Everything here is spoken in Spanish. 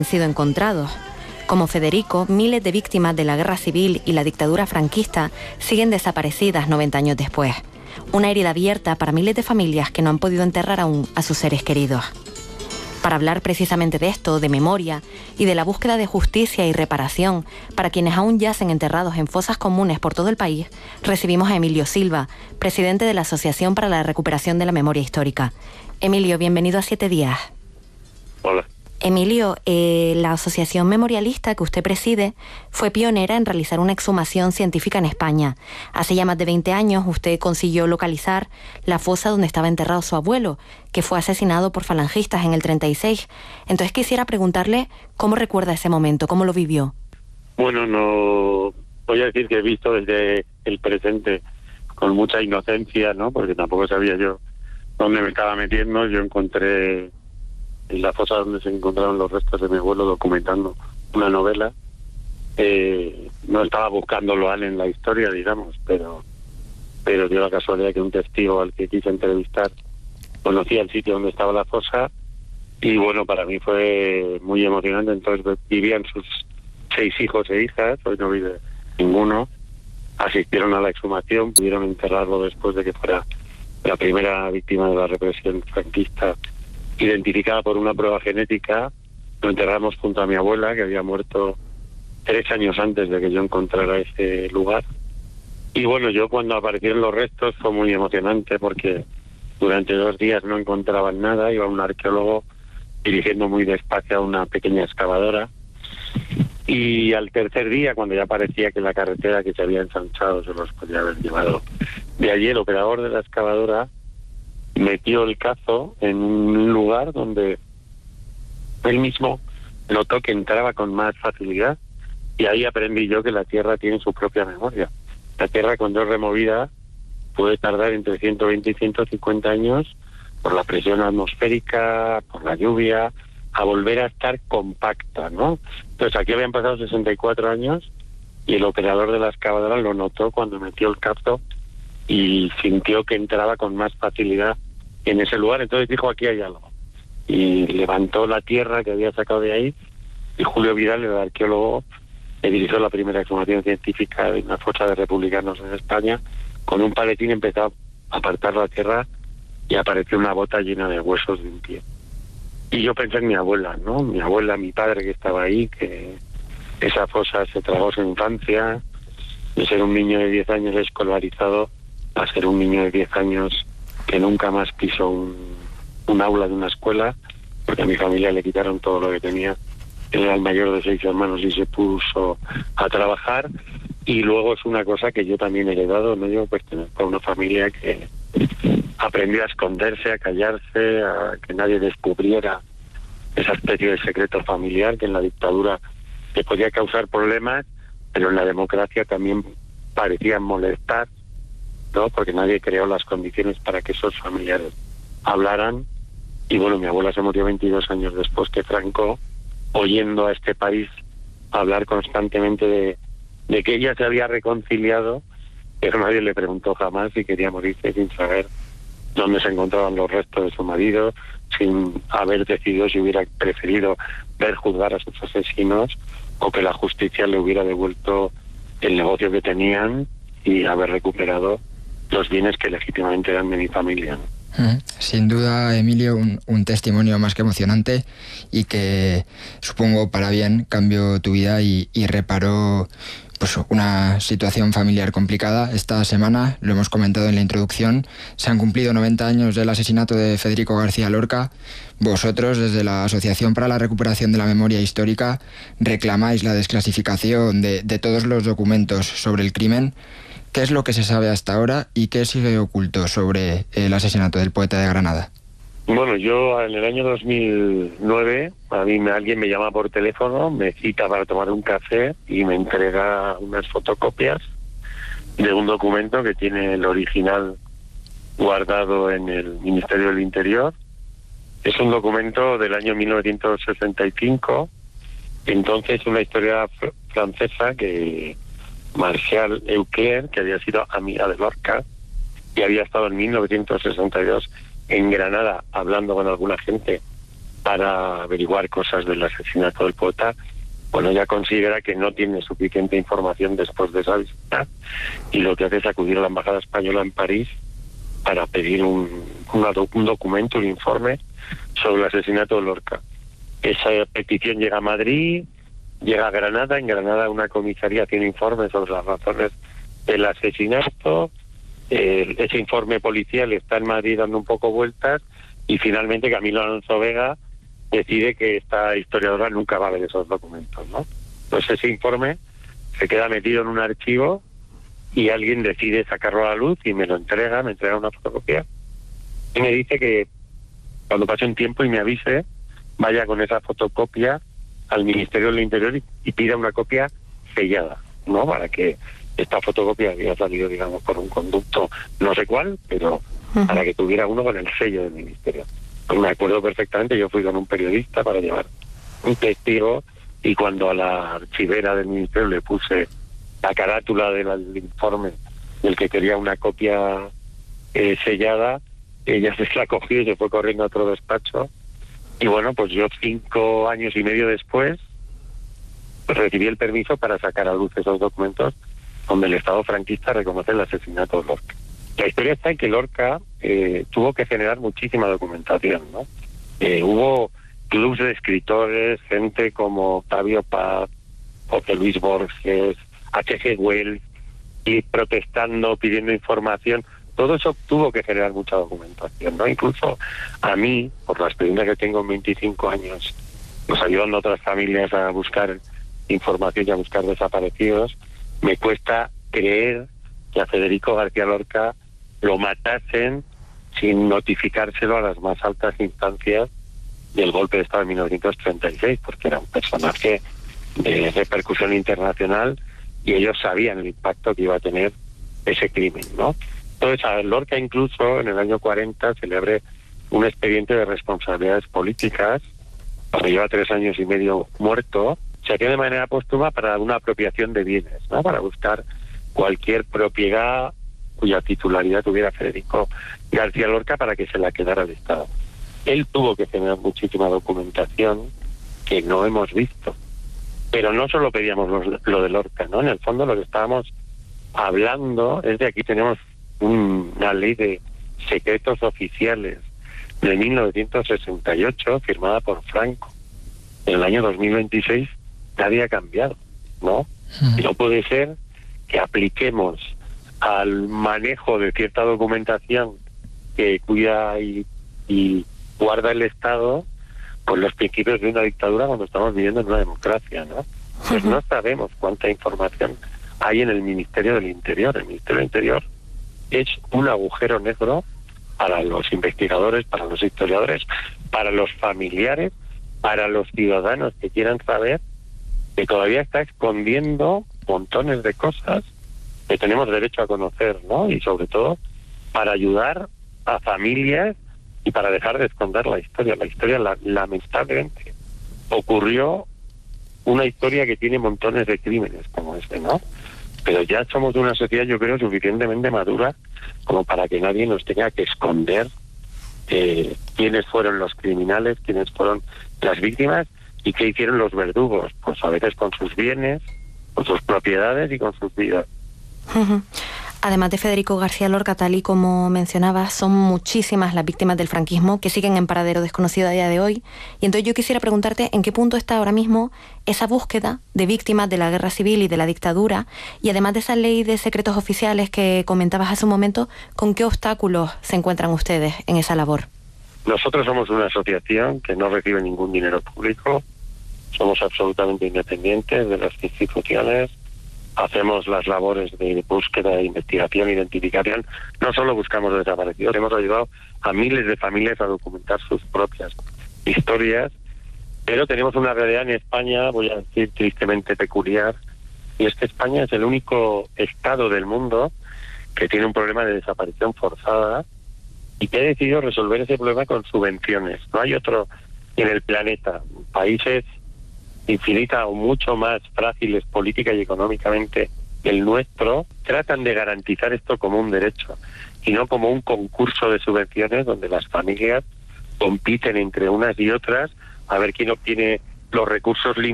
han sido encontrados. Como Federico, miles de víctimas de la guerra civil y la dictadura franquista siguen desaparecidas 90 años después. Una herida abierta para miles de familias que no han podido enterrar aún a sus seres queridos. Para hablar precisamente de esto, de memoria y de la búsqueda de justicia y reparación para quienes aún yacen enterrados en fosas comunes por todo el país, recibimos a Emilio Silva, presidente de la Asociación para la Recuperación de la Memoria Histórica. Emilio, bienvenido a 7 días. Hola. Emilio, la asociación memorialista que usted preside fue pionera en realizar una exhumación científica en España. Hace ya más de 20 años usted consiguió localizar la fosa donde estaba enterrado su abuelo, que fue asesinado por falangistas en el 36. Entonces quisiera preguntarle cómo recuerda ese momento, cómo lo vivió. Bueno, no voy a decir que he visto desde el presente con mucha inocencia, ¿no? Porque tampoco sabía yo dónde me estaba metiendo. Yo encontré en la fosa donde se encontraron los restos de mi abuelo documentando una novela. No estaba buscándolo en la historia, digamos, pero dio la casualidad que un testigo al que quise entrevistar conocía el sitio donde estaba la fosa, y bueno, para mí fue muy emocionante. Entonces vivían sus 6 hijos e hijas, hoy no vive ninguno, asistieron a la exhumación, pudieron enterrarlo después de que fuera la primera víctima de la represión franquista identificada por una prueba genética. Lo enterramos junto a mi abuela, que había muerto 3 años antes de que yo encontrara ese lugar. Y bueno, yo cuando aparecieron los restos fue muy emocionante, porque durante 2 días no encontraban nada. Iba un arqueólogo dirigiendo muy despacio a una pequeña excavadora, y al tercer día, cuando ya parecía que la carretera que se había ensanchado se los podía haber llevado de allí, el operador de la excavadora metió el cazo en un lugar donde él mismo notó que entraba con más facilidad, y ahí aprendí yo que la Tierra tiene su propia memoria. La Tierra, cuando es removida, puede tardar entre 120 y 150 años por la presión atmosférica, por la lluvia, a volver a estar compacta, ¿no? Entonces aquí habían pasado 64 años y el operador de la excavadora lo notó cuando metió el cazo y sintió que entraba con más facilidad en ese lugar. Entonces dijo: aquí hay algo. Y levantó la tierra que había sacado de ahí, y Julio Vidal, el arqueólogo, que dirigió la primera exhumación científica de una fosa de republicanos en España, con un paletín empezó a apartar la tierra y apareció una bota llena de huesos de un pie. Y yo pensé en mi abuela, ¿no? Mi abuela, mi padre, que estaba ahí, que esa fosa se tragó su infancia, de ser un niño de 10 años escolarizado a ser un niño de 10 años que nunca más pisó un aula de una escuela, porque a mi familia le quitaron todo lo que tenía. Él era el mayor de 6 hermanos y se puso a trabajar. Y luego es una cosa que yo también he heredado, ¿no? Yo pertenezco a una familia que aprendió a esconderse, a callarse, a que nadie descubriera esa especie de secreto familiar que en la dictadura te podía causar problemas, pero en la democracia también parecían molestar, ¿no? Porque nadie creó las condiciones para que esos familiares hablaran. Y bueno, mi abuela se murió 22 años después que Franco, oyendo a este país hablar constantemente de que ella se había reconciliado, pero nadie le preguntó jamás si quería morirse, sin saber dónde se encontraban los restos de su marido, sin haber decidido si hubiera preferido ver juzgar a sus asesinos o que la justicia le hubiera devuelto el negocio que tenían y haber recuperado los bienes que legítimamente eran de mi familia, ¿no? Sin duda, Emilio, un testimonio más que emocionante, y que supongo para bien cambió tu vida y reparó pues una situación familiar complicada. Esta semana, lo hemos comentado en la introducción, se han cumplido 90 años del asesinato de Federico García Lorca. Vosotros, desde la Asociación para la Recuperación de la Memoria Histórica, reclamáis la desclasificación de todos los documentos sobre el crimen. ¿Qué es lo que se sabe hasta ahora y qué sigue oculto sobre el asesinato del poeta de Granada? Bueno, yo en el año 2009, a mí alguien me llama por teléfono, me cita para tomar un café y me entrega unas fotocopias de un documento que tiene el original guardado en el Ministerio del Interior. Es un documento del año 1965, entonces una historia francesa que Martial Euclair, que había sido amiga de Lorca y había estado en 1962 en Granada hablando con alguna gente para averiguar cosas del asesinato del poeta, bueno, ya considera que no tiene suficiente información después de esa visita y lo que hace es acudir a la Embajada Española en París para pedir un documento, un informe sobre el asesinato de Lorca. Esa petición llega a Madrid, llega a Granada. En Granada una comisaría tiene informe sobre las razones del asesinato. Ese informe policial está en Madrid dando un poco vueltas y finalmente Camilo Alonso Vega decide que esta historiadora nunca va a ver esos documentos, ¿no? Pues ese informe se queda metido en un archivo y alguien decide sacarlo a la luz y me entrega una fotocopia y me dice que cuando pase un tiempo y me avise, vaya con esa fotocopia al Ministerio del Interior y pida una copia sellada, ¿no? Para que esta fotocopia había salido, digamos, por un conducto no sé cuál, pero para que tuviera uno con el sello del Ministerio. Pues me acuerdo perfectamente, yo fui con un periodista para llevar un testigo y cuando a la archivera del Ministerio le puse la carátula del informe del que quería una copia sellada, ella se la cogió y se fue corriendo a otro despacho. Y bueno, pues yo 5 años y medio después recibí el permiso para sacar a luz esos documentos donde el Estado franquista reconoce el asesinato de Lorca. La historia está en que Lorca tuvo que generar muchísima documentación, ¿no? Hubo clubs de escritores, gente como Octavio Paz, José Luis Borges, H.G. Wells, y protestando, pidiendo información. Todo eso tuvo que generar mucha documentación, ¿no? Incluso a mí, por la experiencia que tengo en 25 años, pues ayudando a otras familias a buscar información y a buscar desaparecidos, me cuesta creer que a Federico García Lorca lo matasen sin notificárselo a las más altas instancias del golpe de Estado de 1936, porque era un personaje de repercusión internacional y ellos sabían el impacto que iba a tener ese crimen, ¿no? Entonces a Lorca incluso en el año 40 se le abre un expediente de responsabilidades políticas, cuando lleva 3 años y medio muerto, se hacía de manera póstuma para una apropiación de bienes, ¿no? Para buscar cualquier propiedad cuya titularidad tuviera Federico García Lorca para que se la quedara al Estado. Él tuvo que generar muchísima documentación que no hemos visto. Pero no solo pedíamos lo de Lorca, ¿no? En el fondo lo que estábamos hablando es de aquí tenemos una ley de secretos oficiales de 1968 firmada por Franco. En el año 2026 nadie ha cambiado, ¿no? Y no puede ser que apliquemos al manejo de cierta documentación que cuida y guarda el Estado por los principios de una dictadura cuando estamos viviendo en una democracia, ¿no? Pues no sabemos cuánta información hay en el Ministerio del Interior. El Ministerio del Interior es un agujero negro para los investigadores, para los historiadores, para los familiares, para los ciudadanos que quieran saber que todavía está escondiendo montones de cosas que tenemos derecho a conocer, ¿no? Y sobre todo para ayudar a familias y para dejar de esconder la historia. La historia, lamentablemente, ocurrió una historia que tiene montones de crímenes como este, ¿no? Pero ya somos de una sociedad, yo creo, suficientemente madura como para que nadie nos tenga que esconder quiénes fueron los criminales, quiénes fueron las víctimas y qué hicieron los verdugos, pues a veces con sus bienes, con sus propiedades y con sus vidas. Además de Federico García Lorca, tal y como mencionabas, son muchísimas las víctimas del franquismo que siguen en paradero desconocido a día de hoy. Y entonces yo quisiera preguntarte en qué punto está ahora mismo esa búsqueda de víctimas de la guerra civil y de la dictadura, y además de esa ley de secretos oficiales que comentabas hace un momento, ¿con qué obstáculos se encuentran ustedes en esa labor? Nosotros somos una asociación que no recibe ningún dinero público, somos absolutamente independientes de las instituciones. Hacemos las labores de búsqueda, investigación, identificación. No solo buscamos desaparecidos, hemos ayudado a miles de familias a documentar sus propias historias, pero tenemos una realidad en España, voy a decir tristemente peculiar, y es que España es el único estado del mundo que tiene un problema de desaparición forzada y que ha decidido resolver ese problema con subvenciones. No hay otro en el planeta. Países infinita o mucho más frágiles política y económicamente que el nuestro, tratan de garantizar esto como un derecho y no como un concurso de subvenciones donde las familias compiten entre unas y otras a ver quién obtiene los recursos